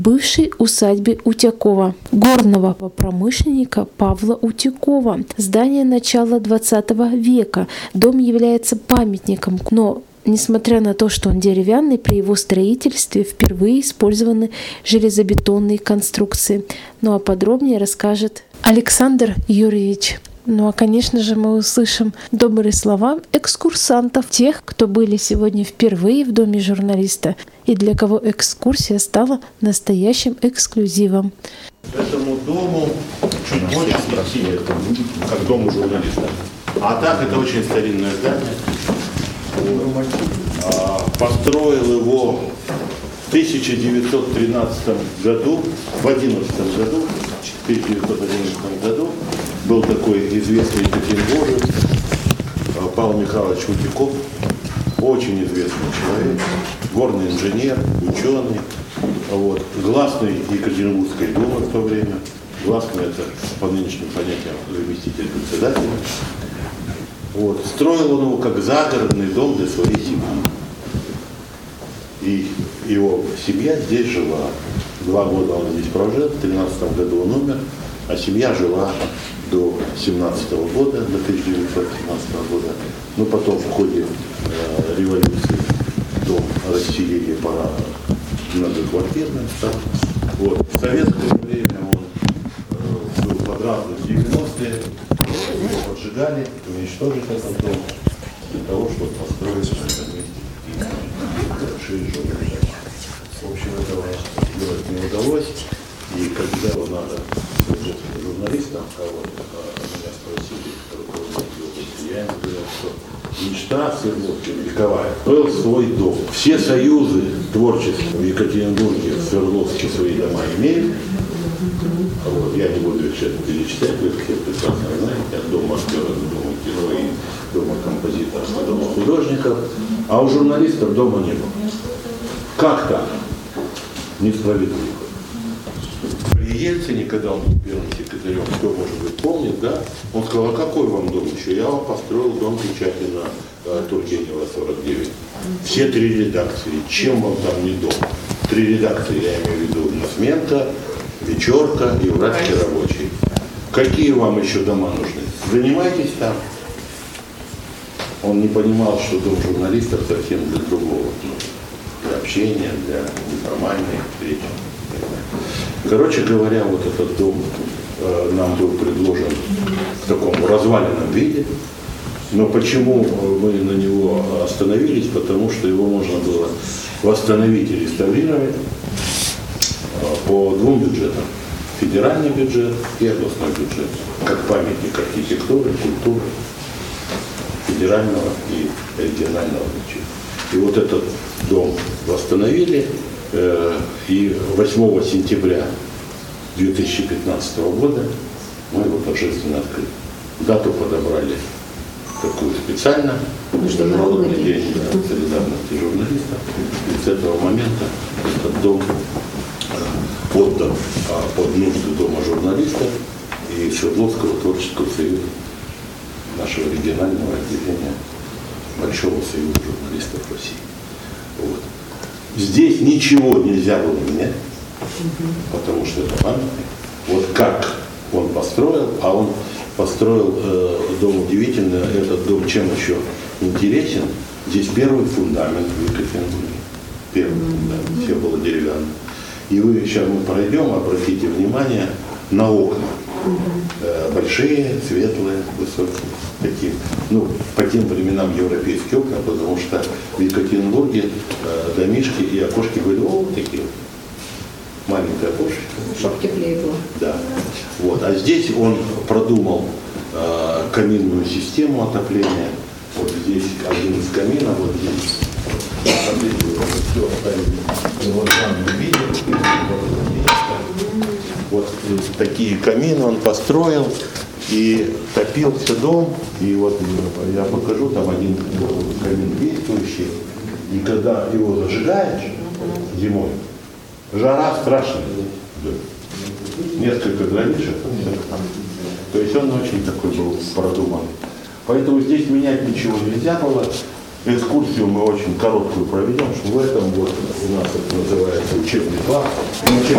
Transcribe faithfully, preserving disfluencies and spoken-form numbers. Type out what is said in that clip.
бывшей усадьбе Утякова, горного промышленника Павла Утякова. Здание начала двадцатого века. Дом является памятником, но несмотря на то, что он деревянный, при его строительстве впервые использованы железобетонные конструкции. Ну а подробнее расскажет Александр Юрьевич. Ну а, конечно же, мы услышим добрые слова экскурсантов, тех, кто были сегодня впервые в доме журналиста и для кого экскурсия стала настоящим эксклюзивом. Этому дому чуть более спросили, как дому журналиста. А так это очень старинное здание. Построил его в тысяча девятьсот тринадцатом году, в одиннадцатом году, в тысяча девятьсот одиннадцатом году был такой известный екатеринбуржец Павел Михайлович Утяков, очень известный человек, горный инженер, ученый, вот, гласный Екатеринбургской думы в то время, гласный это по нынешним понятиям заместитель председателя. Вот. Строил он его как загородный дом для своей семьи. И его семья здесь жила. Два года он здесь прожил, в тринадцатом году он умер, а семья жила до семнадцатого года, до тысяча девятьсот семнадцатого года. Но потом в ходе э, революции дом расселили по многоквартирным стал. Вот. В советское время он э, был под разные девяностые, его поджигали, уничтожить этот дом для того, чтобы построить в этом месте большие жилые. В общем, этого сделать не удалось. И когда вот надо журналистам, кого меня спросили, я им говорил, что мечта Свердловки вековая. Строил свой дом. Все союзы творчества в Екатеринбурге, в Свердловске свои дома имеют. Вот, я не буду их сейчас перечислять, вы все прекрасно знаете, от дома актера до дома кино и дома композиторов, до дома художников, а у журналистов дома не было. Как так? Несправедливо. При Ельцине, когда он был первым секретарем, кто, может быть, помнит, да, он сказал, а какой вам дом еще? Я вам построил дом Печатина э, Тургенева сорок девять. Все три редакции. Чем вам там не дом? Три редакции, я имею в виду Носменко, Вечерка и Уральский рабочий. Какие вам еще дома нужны? Занимайтесь там. Он не понимал, что дом журналистов совсем для другого. Для общения, для неформальной встречи. Короче говоря, вот этот дом э, нам был предложен в таком разваленном виде. Но почему мы на него остановились? Потому что его можно было восстановить и реставрировать по двум бюджетам. Федеральный бюджет и областной бюджет. Как памятник архитектуры, культуры, федерального и регионального бюджета. И вот этот дом восстановили. Э, и восьмого сентября две тысячи пятнадцатого года мы его торжественно открыли. Дату подобрали такую специально. Международный день да, солидарности журналистов. И с этого момента этот дом отдан под нужды дома журналистов и Свердловского творческого союза, нашего регионального отделения Большого союза журналистов России. Вот. Здесь ничего нельзя было менять, потому что это памятник. Вот как он построил, а он построил э, дом удивительно, этот дом чем еще интересен, здесь первый фундамент в Екатеринбурге. Первый фундамент, все было деревянное. И вы сейчас мы пройдем, обратите внимание на окна. Э, большие, светлые, высокие. Такие, ну, по тем временам европейские окна, потому что в Екатеринбурге э, домишки и окошки были вот такие. Маленькое окошко. Чтоб теплее было. Да. Вот. А здесь он продумал э, каминную систему отопления. Вот здесь один из каминов, вот здесь. Все оставили вот в виде. Вот такие камины он построил и топил все дом. И вот я покажу, там один камин действующий. И когда его зажигаешь зимой, жара страшная. Несколько дровишек. То есть он очень такой был продуман. Поэтому здесь менять ничего нельзя было. Экскурсию мы очень короткую проведем, что в этом вот у нас это называется учебный класс.